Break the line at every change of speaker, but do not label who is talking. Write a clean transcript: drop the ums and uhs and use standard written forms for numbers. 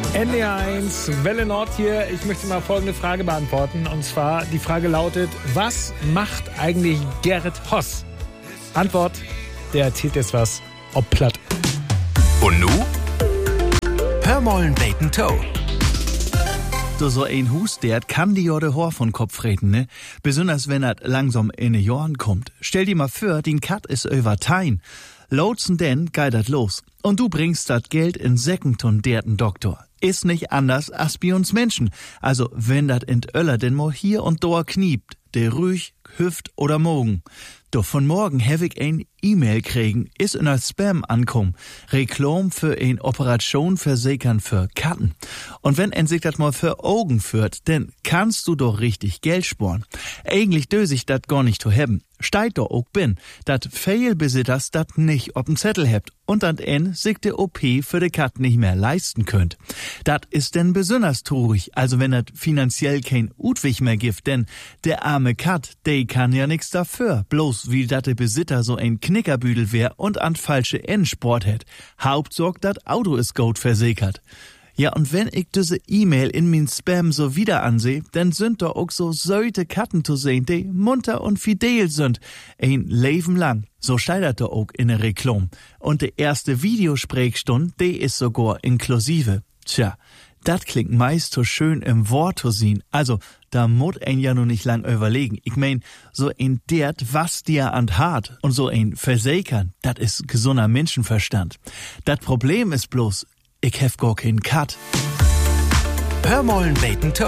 NDR1, Welle Nord hier. Ich möchte mal folgende Frage beantworten. Und zwar, die Frage lautet, was macht eigentlich Gerrit Hoss? Antwort, der erzählt jetzt was, ob platt.
Und nu? Hör mollen Bacon Toe.
So ein Hus, der kann die Jorde Hor von Kopf reden, ne? Besonders wenn er langsam in die Jorn kommt. Stell dir mal vor, den Kat ist über Tein. Lotsen denn geht dat los. Und du bringst dat Geld in Seckenton derten Doktor. Ist nicht anders als bei uns Menschen. Also, wenn dat in Öller denn mal hier und da kniept, der ruhig, hüft oder mogen. Doch von morgen hab ich ein E-Mail kriegen, ist in als Spam ankommen. Reklam für ein Operation versichern für Katten. Und wenn en sich dat mal für Augen führt, dann kannst du doch richtig Geld sparen. Eigentlich dös ich dat gar nicht zu haben. Steigt doch auch bin, dat Fehlbesitters dat nicht ob'n Zettel hebt und dat en sich de OP für de Kat nicht mehr leisten könnt. Dat ist denn besonders traurig, also wenn dat finanziell kein Utwig mehr gibt, denn der arme Kat, der kann ja nix dafür, bloß wie dat de Besitter so ein Knickerbüdel wär und an falsche Endsport hätt. Hauptsorg dat Auto ist gut versichert. Ja, und wenn ich diese E-Mail in min Spam so wieder anseh, dann sind da auch so söte Katten zu sehen, die munter und fidel sind. Ein Leben lang. So scheitert da auch in der Reklam. Und die erste Videosprechstunde, die ist sogar inklusive. Tja, dat klingt meist so schön im Wort zu sehen. Also, da muss ein ja nur nicht lang überlegen. Ich mein, so ein dert, was dir an hart und so ein Versichern, dat ist gesunder Menschenverstand. Dat Problem ist bloß, ich hef gar keinen Cut.
Hör mollen Bacon Toe.